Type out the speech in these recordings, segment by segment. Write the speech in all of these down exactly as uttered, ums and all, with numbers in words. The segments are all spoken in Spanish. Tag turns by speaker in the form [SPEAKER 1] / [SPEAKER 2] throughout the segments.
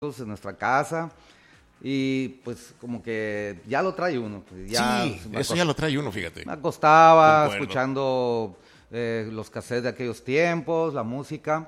[SPEAKER 1] en nuestra casa y pues como que ya lo trae uno. Pues, ya
[SPEAKER 2] sí, eso ya lo trae uno, fíjate.
[SPEAKER 1] Me acostaba
[SPEAKER 2] Concuerdo.
[SPEAKER 1] escuchando eh, los cassettes de aquellos tiempos, la música,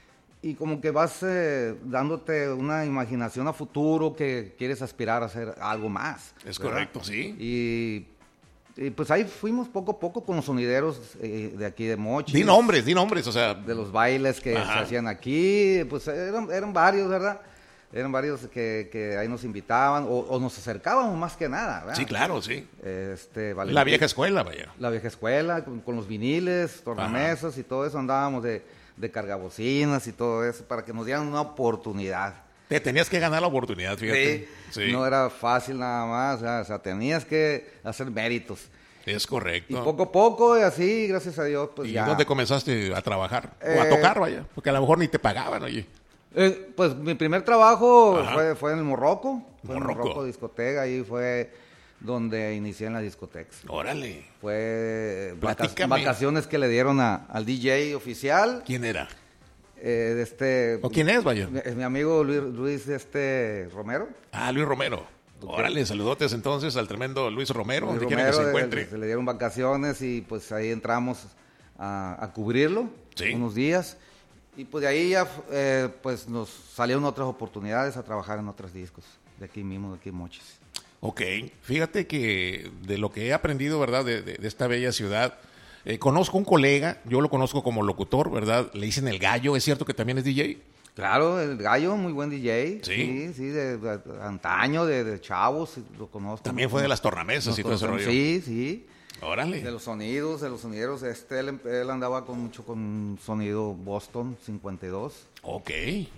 [SPEAKER 1] y como que vas eh, dándote una imaginación a futuro que quieres aspirar a hacer algo más.
[SPEAKER 2] Es
[SPEAKER 1] ¿verdad?
[SPEAKER 2] correcto, sí.
[SPEAKER 1] Y, y pues ahí fuimos poco a poco con los sonideros eh, de aquí de Mochis.
[SPEAKER 2] Di nombres, di nombres, o sea.
[SPEAKER 1] De los bailes que
[SPEAKER 2] Ajá.
[SPEAKER 1] se hacían aquí, pues eran, eran varios, ¿verdad? Eran varios que, que ahí nos invitaban o, o nos acercábamos más que nada, ¿verdad?
[SPEAKER 2] Sí, claro, sí.
[SPEAKER 1] Este,
[SPEAKER 2] La
[SPEAKER 1] Valentín-
[SPEAKER 2] vieja escuela, vaya.
[SPEAKER 1] La vieja escuela, con, con los viniles, tornamesas y todo eso, andábamos de, de cargabocinas y todo eso, para que nos dieran una oportunidad.
[SPEAKER 2] Te tenías que ganar la oportunidad, fíjate. Sí,
[SPEAKER 1] No era fácil nada más, o sea, tenías que hacer méritos.
[SPEAKER 2] es correcto.
[SPEAKER 1] Y poco a poco, y así, gracias a Dios, pues
[SPEAKER 2] ¿Y
[SPEAKER 1] ya.
[SPEAKER 2] dónde comenzaste a trabajar? O a
[SPEAKER 1] Eh,
[SPEAKER 2] tocar, vaya. Porque a lo mejor ni te pagaban, oye.
[SPEAKER 1] Eh, pues mi primer trabajo
[SPEAKER 2] Ajá.
[SPEAKER 1] fue, fue en el Morroco, fue en el
[SPEAKER 2] Morroco.
[SPEAKER 1] Morroco discoteca, ahí fue donde inicié en las discotecas.
[SPEAKER 2] Órale.
[SPEAKER 1] Fue vaca-
[SPEAKER 2] Platícame.
[SPEAKER 1] vacaciones que le dieron a- al D J oficial,
[SPEAKER 2] ¿Quién era?
[SPEAKER 1] eh, de este,
[SPEAKER 2] ¿O quién es, vaya?
[SPEAKER 1] mi, mi amigo Luis, Luis este, Romero.
[SPEAKER 2] Ah, Luis Romero.
[SPEAKER 1] Ok.
[SPEAKER 2] Órale, saludotes entonces al tremendo Luis Romero,
[SPEAKER 1] Luis
[SPEAKER 2] donde quiera que se
[SPEAKER 1] Romero, eh,
[SPEAKER 2] encuentre.
[SPEAKER 1] se le dieron vacaciones y pues ahí entramos a, a cubrirlo
[SPEAKER 2] Sí.
[SPEAKER 1] unos días. Y pues de ahí ya eh, pues nos salieron otras oportunidades a trabajar en otros discos, de aquí mismo, de aquí en Mochis.
[SPEAKER 2] Ok, fíjate que de lo que he aprendido, ¿verdad? De, de- de esta bella ciudad, eh, conozco un colega, yo lo conozco como locutor, ¿verdad? Le dicen el gallo, ¿es cierto que también es D J?
[SPEAKER 1] Claro, el Gallo, muy buen D J.
[SPEAKER 2] Sí.
[SPEAKER 1] Sí, sí, de, de- de antaño, de, de chavos, sí, lo conozco.
[SPEAKER 2] También fue de las tornamesas
[SPEAKER 1] Nos
[SPEAKER 2] y todo ese
[SPEAKER 1] conocemos,
[SPEAKER 2] rollo.
[SPEAKER 1] Sí, sí. De
[SPEAKER 2] Órale.
[SPEAKER 1] los sonidos, de los sonideros. Este, él, él andaba con mucho con un sonido Boston cincuenta y dos.
[SPEAKER 2] Ok.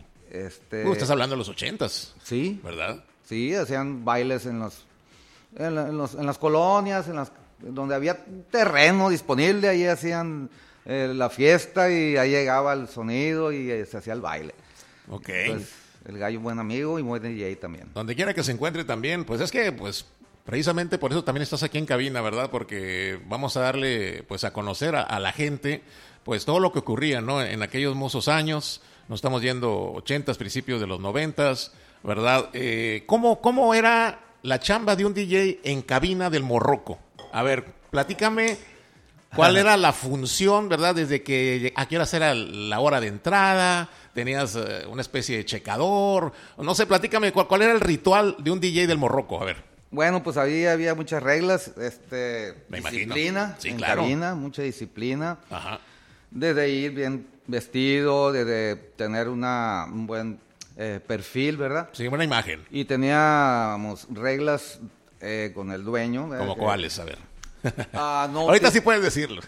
[SPEAKER 1] Este,
[SPEAKER 2] Uh, estás hablando de los ochentas,
[SPEAKER 1] Sí,
[SPEAKER 2] ¿verdad?
[SPEAKER 1] sí, hacían bailes en los, en, la- en los- en las colonias, en las donde había terreno disponible, ahí hacían eh, la fiesta y ahí llegaba el sonido y eh, se hacía el baile.
[SPEAKER 2] Ok.
[SPEAKER 1] Pues, el Gallo buen amigo y buen D J también.
[SPEAKER 2] Donde quiera que se encuentre también, pues es que, pues, precisamente por eso también estás aquí en cabina, ¿verdad? Porque vamos a darle, pues, a conocer a, a la gente, pues, todo lo que ocurría, ¿no? En aquellos mozos años, nos estamos yendo ochentas, principios de los noventas, ¿verdad? Eh, ¿cómo, ¿Cómo era la chamba de un D J en cabina del Morroco? A ver, platícame cuál era la función, ¿verdad? Desde que a qué horas era la hora de entrada, tenías eh, una especie de checador, no sé, platícame cuál, cuál era el ritual de un D J del Morroco, a ver.
[SPEAKER 1] Bueno, pues ahí había muchas reglas, este,
[SPEAKER 2] Me imagino.
[SPEAKER 1] disciplina
[SPEAKER 2] Sí,
[SPEAKER 1] en
[SPEAKER 2] claro.
[SPEAKER 1] cabina, mucha disciplina,
[SPEAKER 2] Ajá.
[SPEAKER 1] desde ir bien vestido, desde tener una, un buen eh, perfil, ¿verdad?
[SPEAKER 2] Sí, buena imagen.
[SPEAKER 1] Y teníamos reglas eh, con el dueño. ¿verdad?
[SPEAKER 2] ¿Como
[SPEAKER 1] Que-
[SPEAKER 2] cuáles? A ver.
[SPEAKER 1] Ah, no,
[SPEAKER 2] Ahorita
[SPEAKER 1] uti-
[SPEAKER 2] sí puedes decirlo.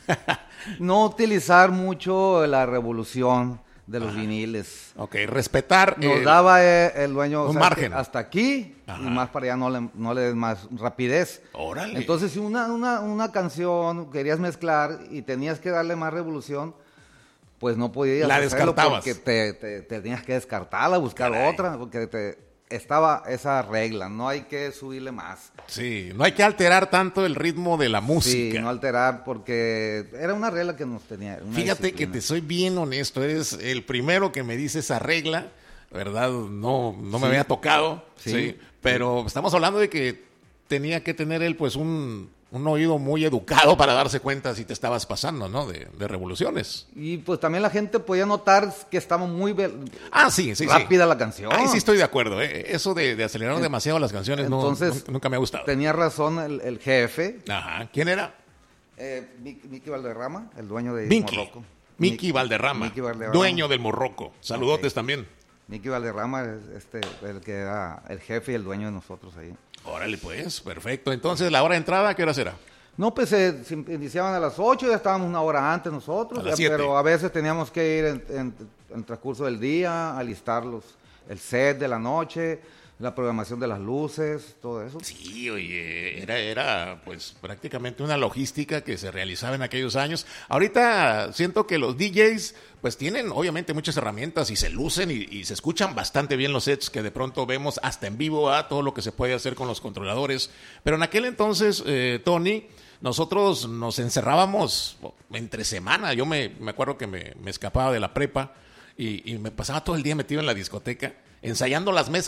[SPEAKER 1] no utilizar mucho la revolución de los viniles.
[SPEAKER 2] Ok, respetar.
[SPEAKER 1] Nos
[SPEAKER 2] eh,
[SPEAKER 1] daba eh, el dueño
[SPEAKER 2] un
[SPEAKER 1] o sea,
[SPEAKER 2] margen.
[SPEAKER 1] que hasta aquí
[SPEAKER 2] Ajá.
[SPEAKER 1] y más para allá no le, no le des más rapidez.
[SPEAKER 2] Órale.
[SPEAKER 1] Entonces, si una, una, una canción querías mezclar y tenías que darle más revolución, pues no podías
[SPEAKER 2] La
[SPEAKER 1] hacerlo
[SPEAKER 2] descartabas.
[SPEAKER 1] porque te, te- te tenías que descartarla, buscar
[SPEAKER 2] Caray.
[SPEAKER 1] otra, porque te, estaba esa regla, no hay que subirle más.
[SPEAKER 2] Sí, no hay que alterar tanto el ritmo de la música.
[SPEAKER 1] Sí, no alterar, porque era una regla que nos tenía. una
[SPEAKER 2] Fíjate que
[SPEAKER 1] disciplina.
[SPEAKER 2] te soy bien honesto, eres el primero que me dice esa regla, ¿verdad? No, no me
[SPEAKER 1] Sí.
[SPEAKER 2] había tocado, sí.
[SPEAKER 1] Sí.
[SPEAKER 2] Pero estamos hablando de que tenía que tener él pues un, un oído muy educado para darse cuenta si te estabas pasando, ¿no? De, de revoluciones.
[SPEAKER 1] Y pues también la gente podía notar que estaba muy vel-
[SPEAKER 2] Ah, sí, sí, sí.
[SPEAKER 1] rápida la canción.
[SPEAKER 2] Ahí sí estoy de acuerdo, ¿eh? Eso de, de acelerar demasiado las canciones no-
[SPEAKER 1] Entonces,
[SPEAKER 2] no, nunca me ha gustado.
[SPEAKER 1] Tenía razón el, el jefe,
[SPEAKER 2] Ajá. ¿Quién era?
[SPEAKER 1] eh, Mickey Mickey Valderrama, el dueño de
[SPEAKER 2] Vinky.
[SPEAKER 1] Morroco.
[SPEAKER 2] Miki
[SPEAKER 1] Mickey-
[SPEAKER 2] Valderrama,
[SPEAKER 1] Mickey Valderrama.
[SPEAKER 2] dueño del Morroco. Saludotes
[SPEAKER 1] Ok.
[SPEAKER 2] también.
[SPEAKER 1] Mickey Valderrama es este, el que era el jefe y el dueño de nosotros ahí.
[SPEAKER 2] Órale, pues, perfecto. Entonces, la hora de entrada, ¿qué hora será?
[SPEAKER 1] No, pues eh, se iniciaban a las ocho, ya estábamos una hora antes nosotros,
[SPEAKER 2] A las
[SPEAKER 1] ya,
[SPEAKER 2] siete.
[SPEAKER 1] pero a veces teníamos que ir en, en- en el transcurso del día, alistar los, el set de la noche, la programación de las luces, todo eso.
[SPEAKER 2] Sí, oye, era, era pues prácticamente una logística que se realizaba en aquellos años. Ahorita siento que los D Js pues tienen obviamente muchas herramientas y se lucen y, y se escuchan bastante bien los sets que de pronto vemos hasta en vivo a todo lo que se puede hacer con los controladores. Pero en aquel entonces, eh, Tony, nosotros nos encerrábamos entre semana. Yo me, me acuerdo que me, me escapaba de la prepa y, y me pasaba todo el día metido en la discoteca. ensayando las